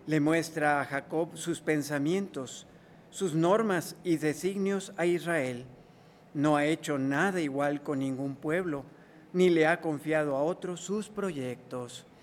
Le muestra a Jacob sus pensamientos, sus normas y designios a Israel. No ha hecho nada igual con ningún pueblo, ni le ha confiado a otros sus proyectos.